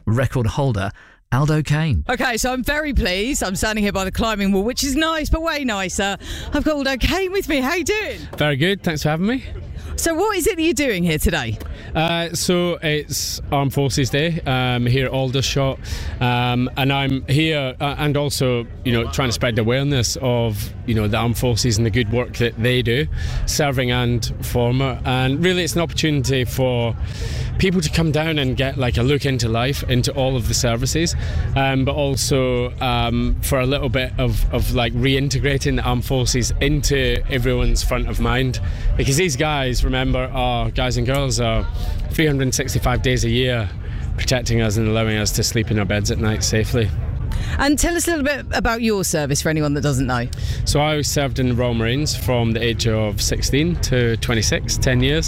record holder, Aldo Kane. Okay, so I'm very pleased. I'm standing here by the climbing wall, which is nice, but way nicer. I've got Aldo Kane with me. How you doing? Very good. Thanks for having me. So what is it that you're doing here today? So it's Armed Forces Day here at Aldershot, and I'm here and also, trying to spread the awareness of, the Armed Forces and the good work that they do, serving and former. And really it's an opportunity for people to come down and get like a look into life, into all of the services, but also for a little bit of like reintegrating the Armed Forces into everyone's front of mind, because these guys, remember, our guys and girls are 365 days a year protecting us and allowing us to sleep in our beds at night safely. And tell us a little bit about your service for anyone that doesn't know. So I served in the Royal Marines from the age of 16 to 26, 10 years.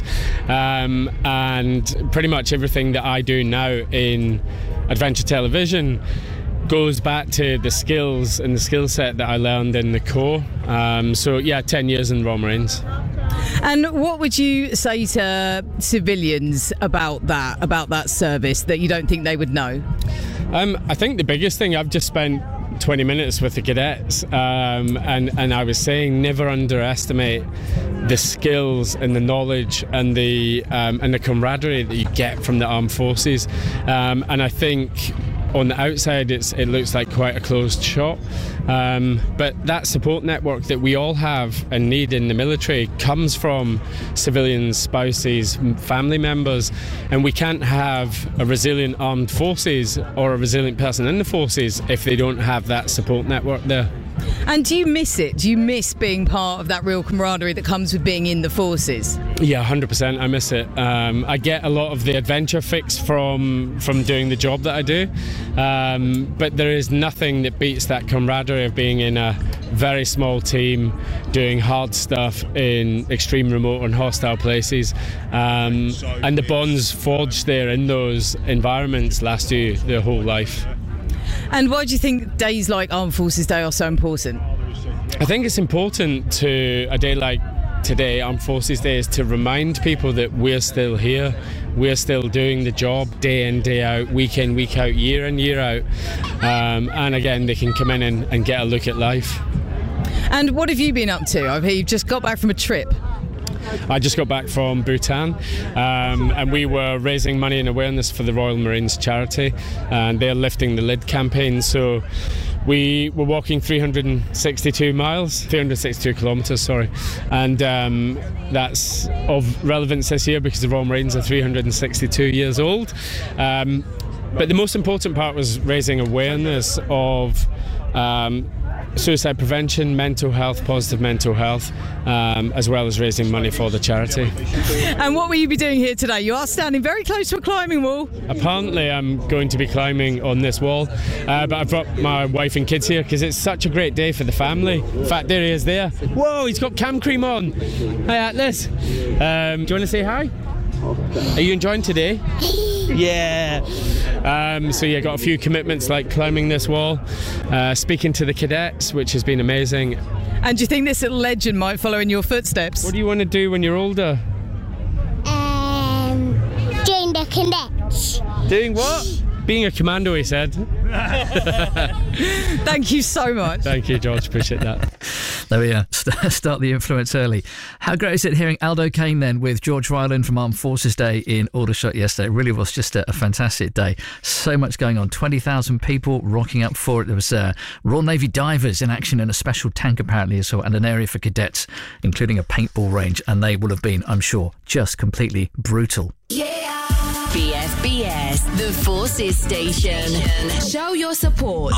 And pretty much everything that I do now in adventure television goes back to the skills and the skill set that I learned in the Corps. 10 years in the Royal Marines. And what would you say to civilians about that service that you don't think they would know? I think the biggest thing, I've just spent 20 minutes with the cadets, and I was saying, never underestimate the skills and the knowledge and the camaraderie that you get from the Armed Forces. And I think on the outside it looks like quite a closed shop, but that support network that we all have and need in the military comes from civilians, spouses, family members, and we can't have a resilient armed forces or a resilient person in the forces if they don't have that support network there. And do you miss it? Do you miss being part of that real camaraderie that comes with being in the forces? Yeah, 100%. I miss it. I get a lot of the adventure fix from doing the job that I do, but there is nothing that beats that camaraderie of being in a very small team doing hard stuff in extreme remote and hostile places, and the bonds forged there in those environments last you their whole life. And why do you think days like Armed Forces Day are so important? I think it's important to a day like today, Armed Forces Day, is to remind people that we're still here, we're still doing the job day in, day out, week in, week out, year in, year out, and again they can come in and get a look at life. And what have you been up to? I hear you've just got back from a trip. I just got back from Bhutan, and we were raising money and awareness for the Royal Marines charity, and they're lifting the lid campaign. So we were walking 362 kilometres, sorry, and that's of relevance this year because the Royal Marines are 362 years old. But the most important part was raising awareness of suicide prevention, mental health, positive mental health, as well as raising money for the charity. And what will you be doing here today? You are standing very close to a climbing wall. Apparently I'm going to be climbing on this wall, but I've brought my wife and kids here because it's such a great day for the family. In fact, there he is there. Whoa, he's got cam cream on. Hi Atlas. Do you want to say hi? Are you enjoying today? Yeah. Got a few commitments like climbing this wall, speaking to the cadets, which has been amazing. And do you think this little legend might follow in your footsteps? What do you want to do when you're older? Join the cadets. Doing what? Being a commando, he said. Thank you so much. Thank you, George. Appreciate that. There we are. Start the influence early. How great is it hearing Aldo Kane then with George Ryland from Armed Forces Day in Aldershot yesterday? It really was just a fantastic day. So much going on. 20,000 people rocking up for it. There was Royal Navy divers in action in a special tank apparently as well, and an area for cadets, including a paintball range. And they will have been, I'm sure, just completely brutal. Yeah. BFBS, the Forces Station. Show your support.